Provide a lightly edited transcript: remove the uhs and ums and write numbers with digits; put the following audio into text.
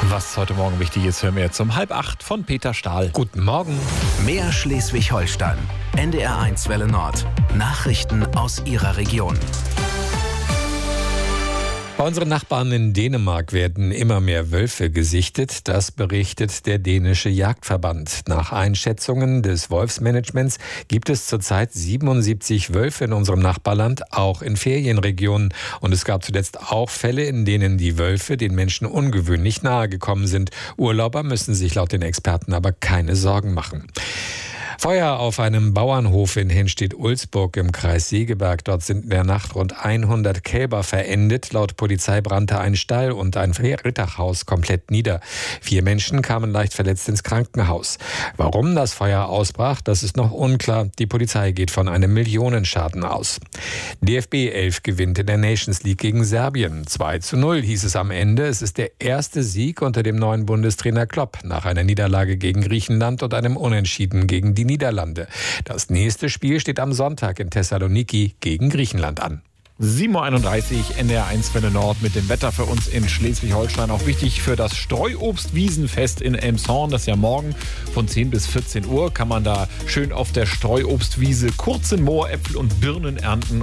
Was heute Morgen wichtig ist, hören wir jetzt um 7:30 von Peter Stahl. Guten Morgen. Mehr Schleswig-Holstein. NDR1 Welle Nord. Nachrichten aus Ihrer Region. Bei unseren Nachbarn in Dänemark werden immer mehr Wölfe gesichtet. Das berichtet der dänische Jagdverband. Nach Einschätzungen des Wolfsmanagements gibt es zurzeit 77 Wölfe in unserem Nachbarland, auch in Ferienregionen. Und es gab zuletzt auch Fälle, in denen die Wölfe den Menschen ungewöhnlich nahe gekommen sind. Urlauber müssen sich laut den Experten aber keine Sorgen machen. Feuer auf einem Bauernhof in Henstedt-Ulzburg im Kreis Segeberg. Dort sind in der Nacht rund 100 Kälber verendet. Laut Polizei brannte ein Stall und ein Ritterhaus komplett nieder. 4 Menschen kamen leicht verletzt ins Krankenhaus. Warum das Feuer ausbrach, das ist noch unklar. Die Polizei geht von einem Millionenschaden aus. DFB 11 gewinnt in der Nations League gegen Serbien. 2:0 hieß es am Ende. Es ist der erste Sieg unter dem neuen Bundestrainer Klopp nach einer Niederlage gegen Griechenland und einem Unentschieden gegen die Niederlande. Das nächste Spiel steht am Sonntag in Thessaloniki gegen Griechenland an. 7:31 Uhr, NDR1 Welle Nord mit dem Wetter für uns in Schleswig-Holstein. Auch wichtig für das Streuobstwiesenfest in Elmshorn. Das ist ja morgen von 10 bis 14 Uhr. Kann man da schön auf der Streuobstwiese kurzen Moor, Äpfel und Birnen ernten.